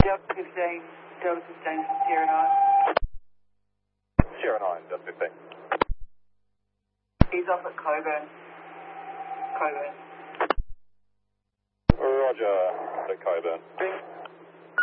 Delta 15, Delta 15 from Sierra 9. Sierra 9, Delta 15. He's off at Coburn. Coburn. Roger, the Coburn.